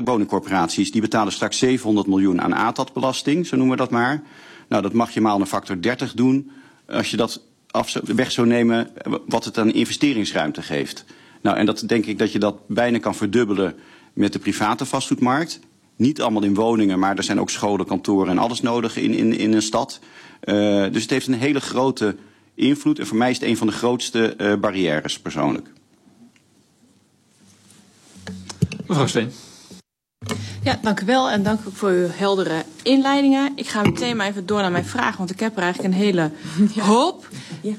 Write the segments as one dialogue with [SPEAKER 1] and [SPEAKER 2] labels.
[SPEAKER 1] woningcorporaties die betalen straks 700 miljoen aan ATAD-belasting, zo noemen we dat maar. Nou, dat mag je maal een factor 30 doen als je dat weg zou nemen wat het aan investeringsruimte geeft. Nou, en dat denk ik dat je dat bijna kan verdubbelen met de private vastgoedmarkt. Niet allemaal in woningen, maar er zijn ook scholen, kantoren en alles nodig in een stad. Dus het heeft een hele grote invloed. En voor mij is het een van de grootste barrières persoonlijk.
[SPEAKER 2] Mevrouw Steen.
[SPEAKER 3] Ja, dank u wel en dank ook voor uw heldere inleidingen. Ik ga meteen maar even door naar mijn vraag, want ik heb er eigenlijk een hele hoop.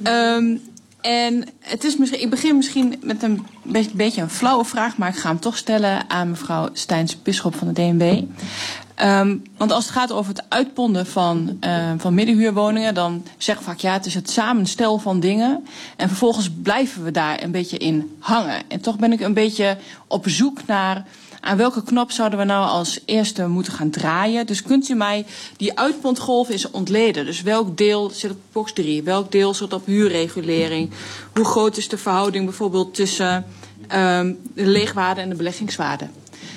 [SPEAKER 3] En het is misschien, ik begin misschien met een beetje een flauwe vraag, maar ik ga hem toch stellen aan mevrouw Steins-Bisschop van de DNB. Want als het gaat over het uitponden van middenhuurwoningen, dan zeggen we vaak ja, het is het samenstel van dingen. En vervolgens blijven we daar een beetje in hangen. En toch ben ik een beetje op zoek naar aan welke knop zouden we nou als eerste moeten gaan draaien. Dus kunt u mij die uitpondgolf eens ontleden? Dus welk deel zit op box 3? Welk deel zit op huurregulering? Hoe groot is de verhouding bijvoorbeeld tussen de leegwaarde en de beleggingswaarde?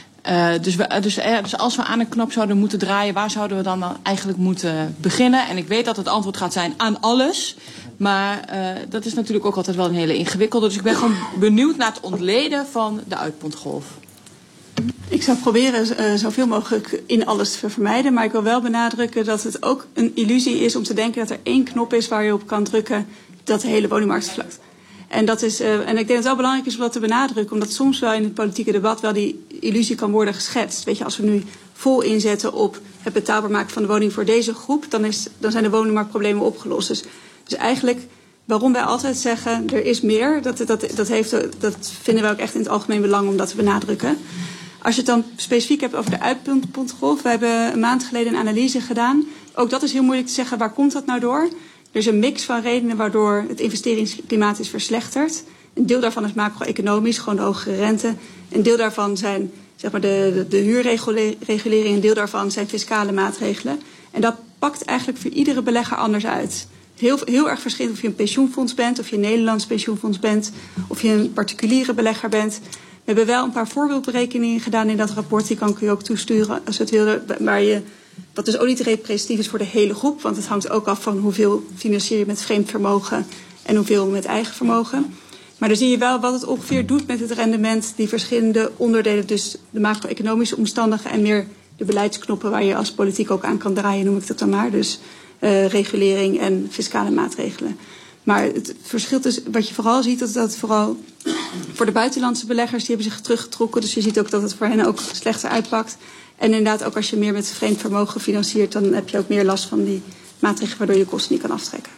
[SPEAKER 3] Dus als we aan een knop zouden moeten draaien, waar zouden we dan eigenlijk moeten beginnen? En ik weet dat het antwoord gaat zijn aan alles. Maar dat is natuurlijk ook altijd wel een hele ingewikkelde. Dus ik ben gewoon benieuwd naar het ontleden van de uitpondgolf.
[SPEAKER 4] Ik zou proberen zoveel mogelijk in alles te vermijden. Maar ik wil wel benadrukken dat het ook een illusie is om te denken dat er één knop is waar je op kan drukken dat de hele woningmarkt vlakt. En dat is, en ik denk dat het wel belangrijk is om dat te benadrukken, omdat soms wel in het politieke debat wel die illusie kan worden geschetst. Weet je, als we nu vol inzetten op het betaalbaar maken van de woning voor deze groep, dan zijn de woningmarktproblemen opgelost. Dus eigenlijk, waarom wij altijd zeggen er is meer, dat vinden wij ook echt in het algemeen belang om dat te benadrukken. Als je het dan specifiek hebt over de uitpondgolf, we hebben een maand geleden een analyse gedaan. Ook dat is heel moeilijk te zeggen, waar komt dat nou door? Er is een mix van redenen waardoor het investeringsklimaat is verslechterd. Een deel daarvan is macro-economisch, gewoon de hogere rente. Een deel daarvan zijn zeg maar de huurregulering, een deel daarvan zijn fiscale maatregelen. En dat pakt eigenlijk voor iedere belegger anders uit. Heel erg verschillend of je een pensioenfonds bent, of je een Nederlands pensioenfonds bent, of je een particuliere belegger bent. We hebben wel een paar voorbeeldberekeningen gedaan in dat rapport. Die kan ik u ook toesturen als u het wilde. Wat dus ook niet representatief is voor de hele groep. Want het hangt ook af van hoeveel financier je met vreemd vermogen en hoeveel met eigen vermogen. Maar dan zie je wel wat het ongeveer doet met het rendement. Die verschillende onderdelen, dus de macro-economische omstandigheden en meer de beleidsknoppen waar je als politiek ook aan kan draaien, noem ik dat dan maar. Dus regulering en fiscale maatregelen. Maar het verschil is, wat je vooral ziet, dat vooral voor de buitenlandse beleggers, die hebben zich teruggetrokken. Dus je ziet ook dat het voor hen ook slechter uitpakt. En inderdaad, ook als je meer met vreemd vermogen financiert, dan heb je ook meer last van die maatregelen waardoor je kosten niet kan aftrekken.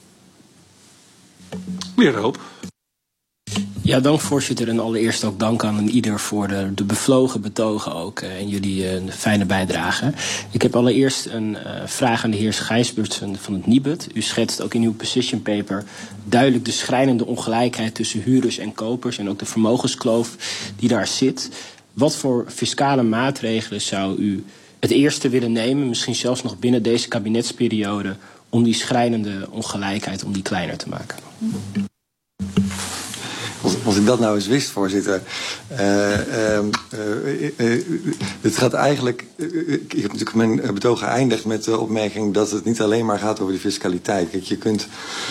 [SPEAKER 2] Meer hoop.
[SPEAKER 5] Ja, dank voorzitter. En allereerst ook dank aan ieder voor de bevlogen betogen ook en jullie fijne bijdrage. Ik heb allereerst een vraag aan de heer Gijsbertsen van het Nibud. U schetst ook in uw position paper duidelijk de schrijnende ongelijkheid tussen huurders en kopers en ook de vermogenskloof die daar zit. Wat voor fiscale maatregelen zou u het eerste willen nemen, misschien zelfs nog binnen deze kabinetsperiode, om die schrijnende ongelijkheid, om die kleiner te maken?
[SPEAKER 6] Als ik dat nou eens wist, voorzitter. Het gaat eigenlijk. Ik heb natuurlijk mijn betoog geëindigd met de opmerking dat het niet alleen maar gaat over de fiscaliteit. Kijk, je kunt.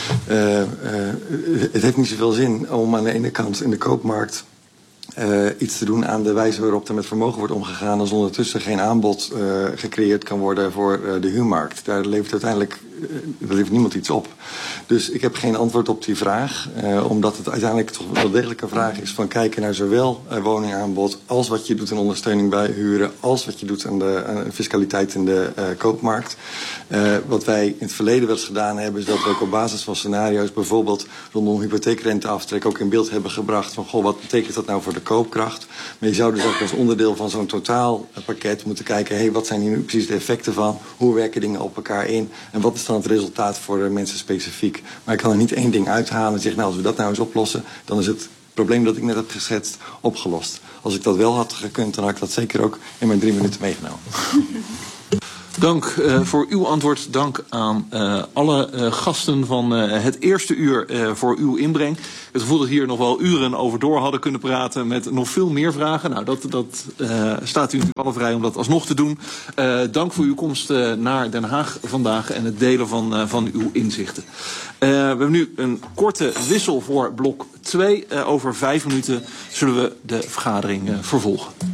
[SPEAKER 6] Het heeft niet zoveel zin om aan de ene kant in de koopmarkt iets te doen aan de wijze waarop er met vermogen wordt omgegaan, als ondertussen geen aanbod gecreëerd kan worden voor de huurmarkt. Daar levert uiteindelijk niemand iets op. Dus ik heb geen antwoord op die vraag, omdat het uiteindelijk toch wel degelijk een vraag is van kijken naar zowel woningaanbod als wat je doet in ondersteuning bij huren, als wat je doet aan de fiscaliteit in de koopmarkt. Wat wij in het verleden wel eens gedaan hebben, is dat we ook op basis van scenario's, bijvoorbeeld rondom hypotheekrenteaftrek, ook in beeld hebben gebracht van goh, wat betekent dat nou voor de koopkracht? Maar je zou dus ook als onderdeel van zo'n totaalpakket moeten kijken, wat zijn hier nu precies de effecten van? Hoe werken dingen op elkaar in? En wat is dan het resultaat voor de mensen specifiek? Maar ik kan er niet één ding uithalen en zeggen, nou, als we dat nou eens oplossen, dan is het probleem dat ik net heb geschetst opgelost. Als ik dat wel had gekund, dan had ik dat zeker ook in mijn 3 minuten meegenomen.
[SPEAKER 2] Dank voor uw antwoord. Dank aan alle gasten van het eerste uur voor uw inbreng. Het gevoel dat we hier nog wel uren over door hadden kunnen praten met nog veel meer vragen. Nou, dat staat u natuurlijk alle vrij om dat alsnog te doen. Dank voor uw komst naar Den Haag vandaag en het delen van uw inzichten. We hebben nu een korte wissel voor blok 2. Over 5 minuten zullen we de vergadering vervolgen.